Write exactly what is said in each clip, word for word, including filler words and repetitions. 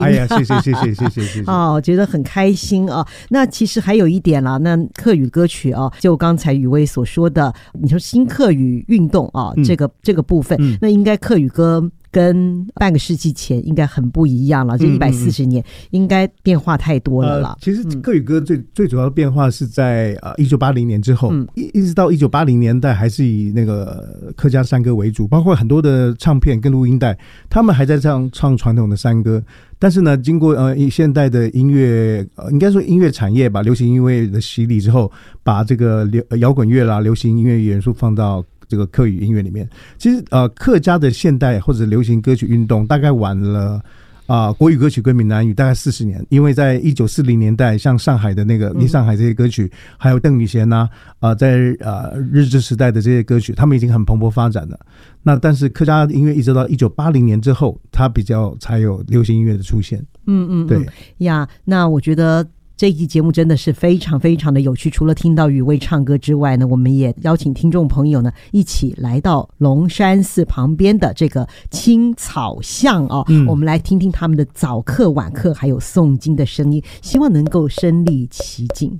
哎呀，谢谢谢谢谢谢谢谢哦，觉得很开心啊。那其实还有一点啦，那客语歌曲啊，就刚才宇威所说的，你说新客语运动啊，嗯、这个这个部分、嗯，那应该客语歌跟半个世纪前应该很不一样了，就一百四十年、嗯嗯，应该变化太多了啦。呃、 其实客语歌最、嗯、最主要的变化是在呃一九八零年之后，嗯、一一直到一九八零年代还是以那个客家山歌为主，包括很多的唱片跟录音带，他们还在唱唱传统的山歌。但是呢，经过呃现代的音乐，呃应该说音乐产业吧，流行音乐的洗礼之后，把这个流摇滚乐啦、流行音乐元素放到这个客语音乐里面。其实呃客家的现代或者流行歌曲运动大概晚了啊、呃、国语歌曲跟闽南语大概四十年，因为在一九四零年代，像上海的那个《离上海》这些歌曲，嗯、还有邓雨贤呐啊、呃，在呃日治时代的这些歌曲，他们已经很蓬勃发展了。那但是客家音乐一直到一九八零年之后，它比较才有流行音乐的出现。 嗯嗯， 对呀。那我觉得这一期节目真的是非常非常的有趣，除了听到宇威唱歌之外呢，我们也邀请听众朋友呢一起来到龙山寺旁边的这个青草巷哦、嗯，我们来听听他们的早课晚课还有诵经的声音，希望能够身临其境。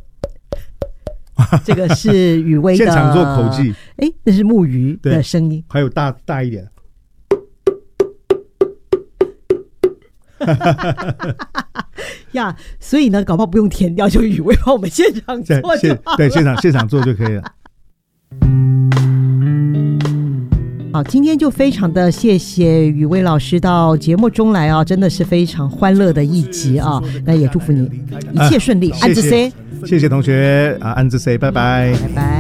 这个是宇威的现场做口技， 哎，那是木鱼的声音， 还有大大一点。 呀，所以呢，搞不好不用填掉，就宇威帮我们现场做就好， 对，现场现场做就可以了。 好，今天就非常的谢谢宇威老师到节目中来啊，真的是非常欢乐的一集啊，那也祝福你一切顺利， 啊、 安之 C， 谢谢同学啊，安之 C， 拜拜， 拜拜。